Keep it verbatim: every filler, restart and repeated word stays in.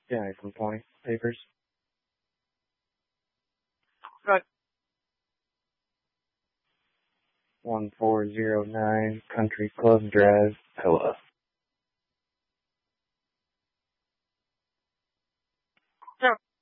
Yeah, from Point Papers. Right. one four zero nine Country Club Drive, Pella. Yeah.